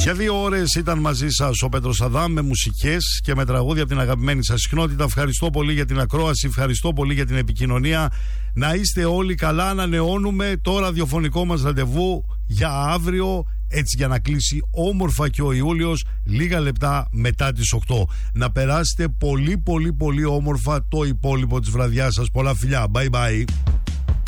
Για 2 ώρες ήταν μαζί σας ο Πέτρος Αδάμ με μουσικές και με τραγούδια από την αγαπημένη σας συχνότητα. Ευχαριστώ πολύ για την ακρόαση, ευχαριστώ πολύ για την επικοινωνία. Να είστε όλοι καλά. Ανανεώνουμε το ραδιοφωνικό μας ραντεβού για αύριο, έτσι για να κλείσει όμορφα και ο Ιούλιος λίγα λεπτά μετά τις 8. Να περάσετε πολύ όμορφα το υπόλοιπο της βραδιάς σας. Πολλά φιλιά. Bye bye.